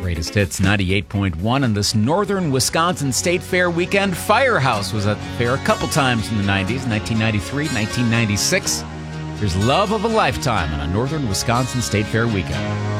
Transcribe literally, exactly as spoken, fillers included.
Greatest Hits ninety-eight point one on this Northern Wisconsin State Fair weekend. Firehouse was at the fair a couple times in the nineties, nineteen ninety-three, nineteen ninety-six. Here's Love of a Lifetime on a Northern Wisconsin State Fair weekend.